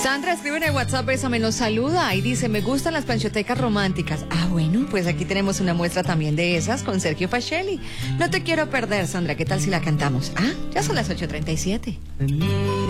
Sandra escribe en el WhatsApp, Bésame, nos saluda y dice, me gustan las planchotecas románticas. Ah, bueno, pues aquí tenemos una muestra también de esas con Sergio Facelli. No te quiero perder, Sandra, ¿qué tal si la cantamos? Ah, ya son las 8:37.